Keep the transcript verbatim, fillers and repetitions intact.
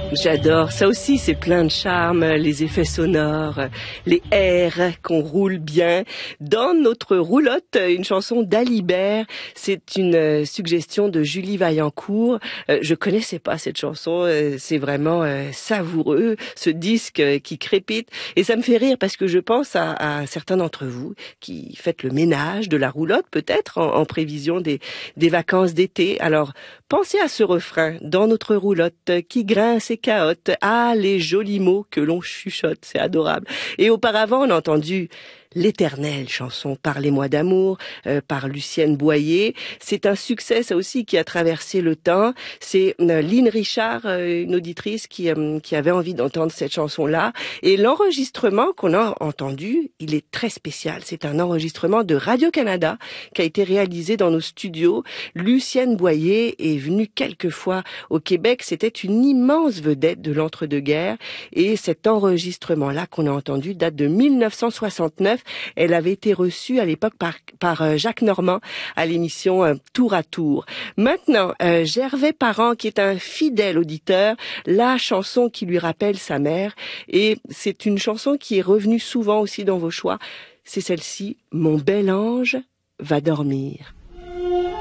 J'adore, ça aussi c'est plein de charme, les effets sonores, les airs qu'on roule bien. Dans notre roulotte, une chanson d'Alibert, c'est une suggestion de Julie Vaillancourt. Euh, je connaissais pas cette chanson, euh, c'est vraiment euh, savoureux, ce disque qui crépite. Et ça me fait rire parce que je pense à, à certains d'entre vous qui faites le ménage de la roulotte peut-être en, en prévision des, des vacances d'été. Alors pensez à ce refrain dans notre roulotte qui grince et cahote. Ah, les jolis mots que l'on chuchote, c'est adorable. Et auparavant, on a entendu l'éternelle chanson Parlez-moi d'amour euh, par Lucienne Boyer. C'est un succès, ça aussi, qui a traversé le temps. C'est euh, Lynn Richard, euh, une auditrice, qui, euh, qui avait envie d'entendre cette chanson-là. Et l'enregistrement qu'on a entendu, il est très spécial. C'est un enregistrement de Radio-Canada qui a été réalisé dans nos studios. Lucienne Boyer est venue quelques fois au Québec. C'était une immense vedette de l'entre-deux-guerres. Et cet enregistrement-là qu'on a entendu date de mille neuf cent soixante-neuf. Elle avait été reçue à l'époque par, par Jacques Normand à l'émission euh, Tour à Tour. Maintenant, euh, Gervais Parent, qui est un fidèle auditeur, la chanson qui lui rappelle sa mère. Et c'est une chanson qui est revenue souvent aussi dans vos choix. C'est celle-ci, Mon bel ange va dormir.